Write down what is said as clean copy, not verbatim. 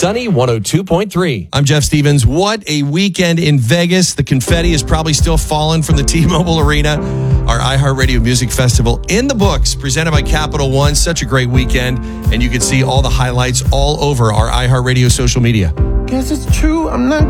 Sunny 102.3. I'm Jeff Stevens. What a weekend in Vegas. The confetti is probably still falling from the T-Mobile Arena. Our iHeartRadio Music Festival in the books, presented by Capital One. Such a great weekend. And you can see all the highlights all over our iHeartRadio social media. Guess it's true, I'm not